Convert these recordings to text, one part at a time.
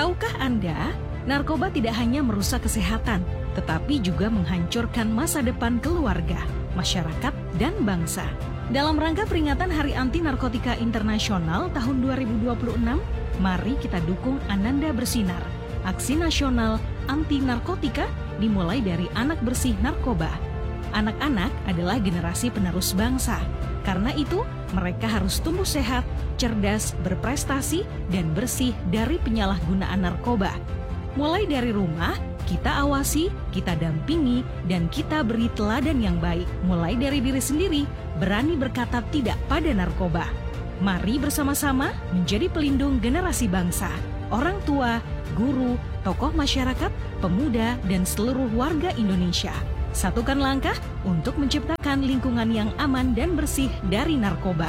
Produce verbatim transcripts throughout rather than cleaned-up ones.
Tahukah Anda, narkoba tidak hanya merusak kesehatan, tetapi juga menghancurkan masa depan keluarga, masyarakat, dan bangsa. Dalam rangka peringatan Hari Anti Narkotika Internasional tahun dua ribu dua puluh enam, mari kita dukung Ananda Bersinar. Aksi nasional anti narkotika dimulai dari anak bersih narkoba. Anak-anak adalah generasi penerus bangsa. Karena itu, mereka harus tumbuh sehat, cerdas, berprestasi, dan bersih dari penyalahgunaan narkoba. Mulai dari rumah, kita awasi, kita dampingi, dan kita beri teladan yang baik. Mulai dari diri sendiri, berani berkata tidak pada narkoba. Mari bersama-sama menjadi pelindung generasi bangsa, orang tua, guru, tokoh masyarakat, pemuda, dan seluruh warga Indonesia. Satukan langkah untuk menciptakan lingkungan yang aman dan bersih dari narkoba.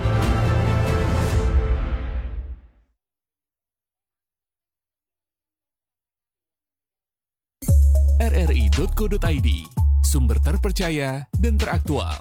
r r i titik co titik i d, sumber terpercaya dan teraktual.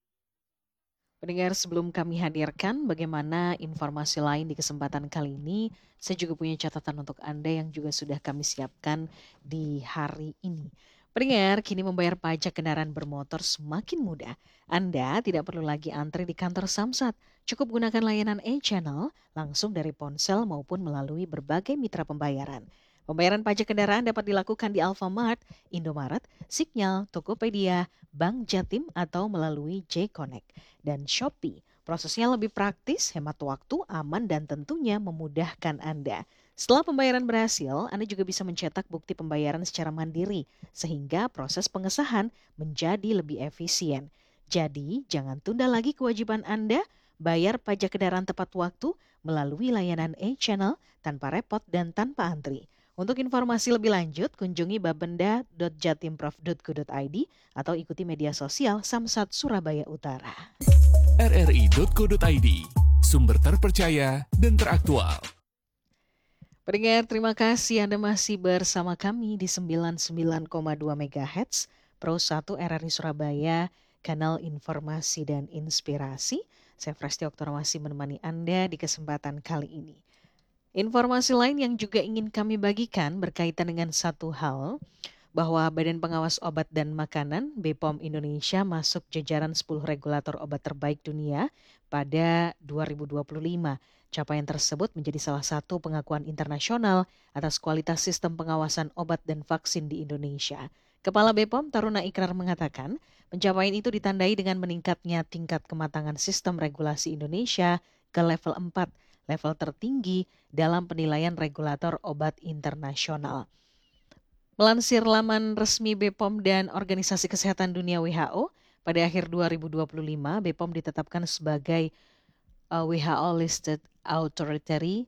Pendengar, sebelum kami hadirkan bagaimana informasi lain di kesempatan kali ini, saya juga punya catatan untuk Anda yang juga sudah kami siapkan di hari ini. Pendengar, kini membayar pajak kendaraan bermotor semakin mudah. Anda tidak perlu lagi antri di kantor Samsat. Cukup gunakan layanan e-channel langsung dari ponsel maupun melalui berbagai mitra pembayaran. Pembayaran pajak kendaraan dapat dilakukan di Alfamart, Indomaret, Signal, Tokopedia, Bank Jatim atau melalui J-Connect dan Shopee. Prosesnya lebih praktis, hemat waktu, aman dan tentunya memudahkan Anda. Setelah pembayaran berhasil, Anda juga bisa mencetak bukti pembayaran secara mandiri sehingga proses pengesahan menjadi lebih efisien. Jadi, jangan tunda lagi kewajiban Anda bayar pajak kendaraan tepat waktu melalui layanan e-channel tanpa repot dan tanpa antri. Untuk informasi lebih lanjut, kunjungi babenda titik jatimprov titik go titik i d atau ikuti media sosial Samsat Surabaya Utara. r r i titik co titik i d, sumber terpercaya dan teraktual. Pendengar, terima kasih Anda masih bersama kami di sembilan puluh sembilan koma dua megahertz, Pro satu R R I Surabaya, kanal informasi dan inspirasi. Saya Fresti Oktor masih menemani Anda di kesempatan kali ini. Informasi lain yang juga ingin kami bagikan berkaitan dengan satu hal, bahwa Badan Pengawas Obat dan Makanan B P O M Indonesia masuk jajaran sepuluh regulator obat terbaik dunia pada dua ribu dua puluh lima. Capaian tersebut menjadi salah satu pengakuan internasional atas kualitas sistem pengawasan obat dan vaksin di Indonesia. Kepala B P O M Taruna Ikrar mengatakan, pencapaian itu ditandai dengan meningkatnya tingkat kematangan sistem regulasi Indonesia ke level empat, level tertinggi dalam penilaian regulator obat internasional. Melansir laman resmi B P O M dan Organisasi Kesehatan Dunia W H O, pada akhir dua ribu dua puluh lima B P O M ditetapkan sebagai uh, W H O Listed Authority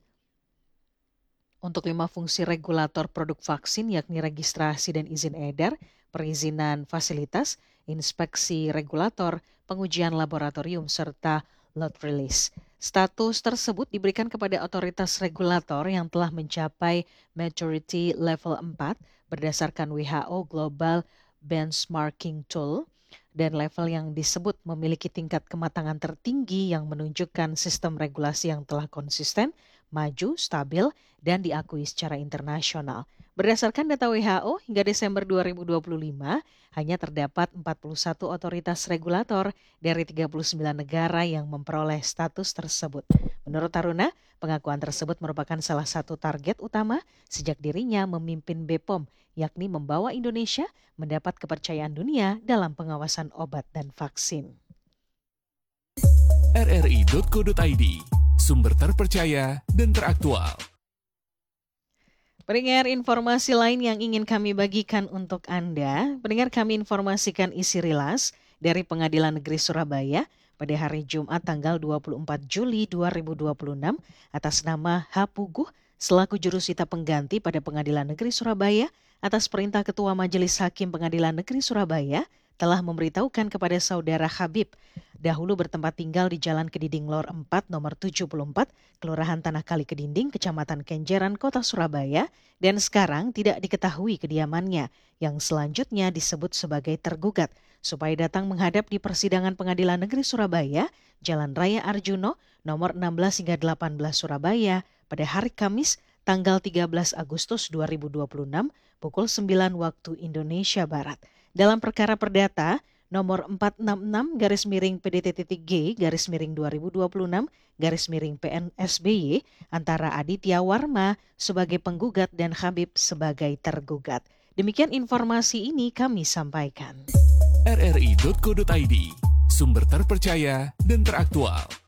untuk lima fungsi regulator produk vaksin, yakni registrasi dan izin edar, perizinan fasilitas, inspeksi regulator, pengujian laboratorium, serta lot release. Status tersebut diberikan kepada otoritas regulator yang telah mencapai maturity level empat berdasarkan W H O Global Benchmarking Tool dan level yang disebut memiliki tingkat kematangan tertinggi yang menunjukkan sistem regulasi yang telah konsisten, maju, stabil, dan diakui secara internasional. Berdasarkan data W H O, hingga Desember dua ribu dua puluh lima, hanya terdapat empat puluh satu otoritas regulator dari tiga puluh sembilan negara yang memperoleh status tersebut. Menurut Taruna, pengakuan tersebut merupakan salah satu target utama sejak dirinya memimpin B P O M, yakni membawa Indonesia mendapat kepercayaan dunia dalam pengawasan obat dan vaksin. r r i titik co titik i d, sumber terpercaya dan teraktual. Pendengar, informasi lain yang ingin kami bagikan untuk Anda. Pendengar, kami informasikan isi rilas dari Pengadilan Negeri Surabaya pada hari Jumat tanggal dua puluh empat Juli dua ribu dua puluh enam atas nama H. Puguh selaku jurusita pengganti pada Pengadilan Negeri Surabaya atas perintah Ketua Majelis Hakim Pengadilan Negeri Surabaya telah memberitahukan kepada saudara Habib, dahulu bertempat tinggal di Jalan Kedinding Lor empat nomor tujuh puluh empat, Kelurahan Tanah Kali Kedinding, Kecamatan Kenjeran, Kota Surabaya, dan sekarang tidak diketahui kediamannya, yang selanjutnya disebut sebagai tergugat, supaya datang menghadap di persidangan Pengadilan Negeri Surabaya, Jalan Raya Arjuno, nomor enam belas hingga delapan belas Surabaya, pada hari Kamis, tanggal tiga belas Agustus dua ribu dua puluh enam pukul sembilan waktu Indonesia Barat. Dalam perkara perdata nomor empat enam enam garis miring P D T G garis miring dua ribu dua puluh enam garis miring P N S B Y antara Aditya Warma sebagai penggugat dan Habib sebagai tergugat. Demikian informasi ini kami sampaikan. R R I dot co dot I D, sumber terpercaya dan teraktual.